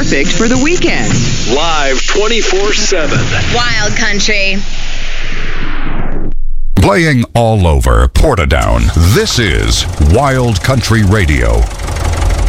perfect for the weekend. Live 24/7. Wild Country. Playing all over Portadown, this is Wild Country Radio.